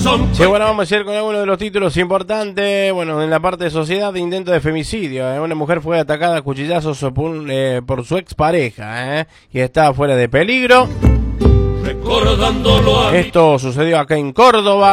Sí, bueno, vamos a ir con algunos de los títulos importantes. Bueno, en la parte de sociedad, de intento de femicidio. Una mujer fue atacada a cuchillazos por su expareja y está fuera de peligro. Esto sucedió acá en Córdoba.